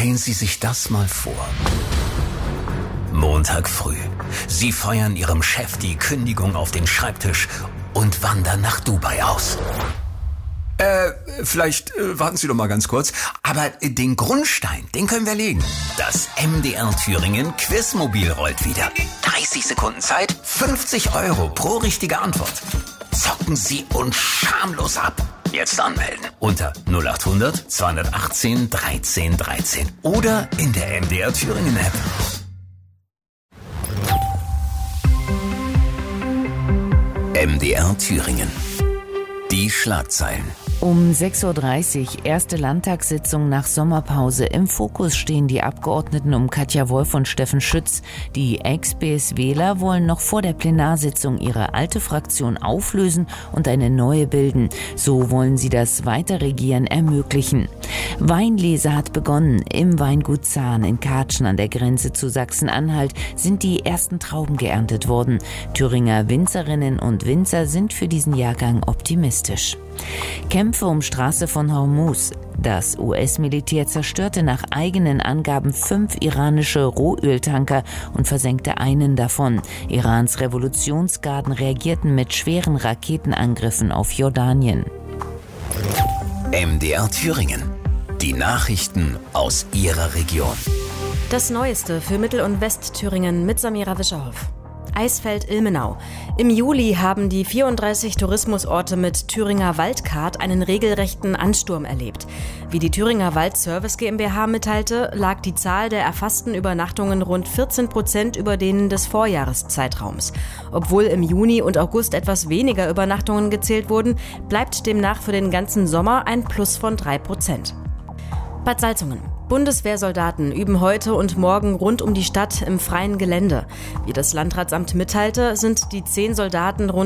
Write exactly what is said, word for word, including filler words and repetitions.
Stellen Sie sich das mal vor. Montag früh. Sie feuern Ihrem Chef die Kündigung auf den Schreibtisch und wandern nach Dubai aus. Äh, vielleicht äh, warten Sie doch mal ganz kurz. Aber äh, den Grundstein, den können wir legen. Das M D R Thüringen Quizmobil rollt wieder. dreißig Sekunden Zeit, fünfzig Euro pro richtige Antwort. Zocken Sie uns schamlos ab. Jetzt anmelden unter null acht hundert zweihundertachtzehn dreizehn dreizehn oder in der M D R Thüringen App. M D R Thüringen. Die Schlagzeilen. Um sechs Uhr dreißig, erste Landtagssitzung nach Sommerpause. Im Fokus stehen die Abgeordneten um Katja Wolf und Steffen Schütz. Die Ex-BSWler wollen noch vor der Plenarsitzung ihre alte Fraktion auflösen und eine neue bilden. So wollen sie das Weiterregieren ermöglichen. Weinlese hat begonnen. Im Weingut Zahn in Katschen an der Grenze zu Sachsen-Anhalt sind die ersten Trauben geerntet worden. Thüringer Winzerinnen und Winzer sind für diesen Jahrgang optimistisch. Kämpfe um Straße von Hormuz. Das U S-Militär zerstörte nach eigenen Angaben fünf iranische Rohöltanker und versenkte einen davon. Irans Revolutionsgarden reagierten mit schweren Raketenangriffen auf Jordanien. M D R Thüringen. Die Nachrichten aus Ihrer Region. Das Neueste für Mittel- und Westthüringen mit Samira Wischerhoff. Eisfeld-Ilmenau. Im Juli haben die vierunddreißig Tourismusorte mit Thüringer Waldcard einen regelrechten Ansturm erlebt. Wie die Thüringer Waldservice GmbH mitteilte, lag die Zahl der erfassten Übernachtungen rund vierzehn Prozent über denen des Vorjahreszeitraums. Obwohl im Juni und August etwas weniger Übernachtungen gezählt wurden, bleibt demnach für den ganzen Sommer ein Plus von drei Prozent. Bad Salzungen. Bundeswehrsoldaten üben heute und morgen rund um die Stadt im freien Gelände. Wie das Landratsamt mitteilte, sind die zehn Soldaten rund